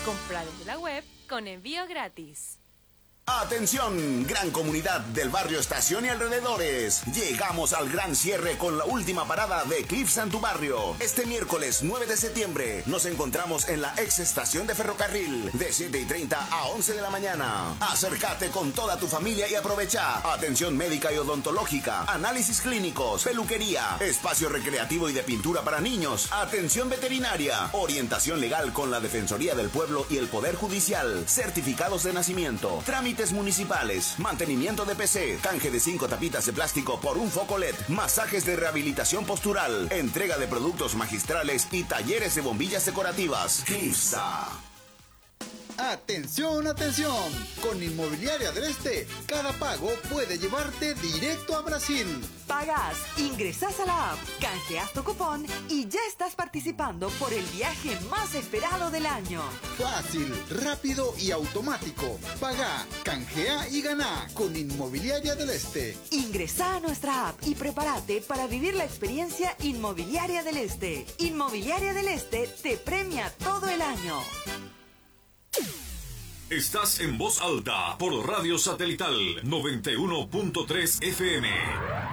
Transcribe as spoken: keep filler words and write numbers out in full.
Compra desde la web con envío gratis. Atención, gran comunidad del barrio Estación y alrededores. Llegamos al gran cierre con la última parada de Eclipse en tu barrio. Este miércoles nueve de septiembre nos encontramos en la ex estación de ferrocarril de siete y treinta a once de la mañana. Acércate con toda tu familia y aprovecha atención médica y odontológica, análisis clínicos, peluquería, espacio recreativo y de pintura para niños, atención veterinaria, orientación legal con la Defensoría del Pueblo y el Poder Judicial, certificados de nacimiento, trámites municipales, mantenimiento de P C, canje de cinco tapitas de plástico por un foco L E D, masajes de rehabilitación postural, entrega de productos magistrales y talleres de bombillas decorativas. Clipsa. Atención, atención, con Inmobiliaria del Este, cada pago puede llevarte directo a Brasil. Pagas, ingresas a la app, canjeas tu cupón y ya estás participando por el viaje más esperado del año. Fácil, rápido y automático. Paga, canjea y gana con Inmobiliaria del Este. Ingresa a nuestra app y prepárate para vivir la experiencia Inmobiliaria del Este. Inmobiliaria del Este te premia todo el año. Estás en voz alta por Radio Satelital noventa y uno punto tres F M.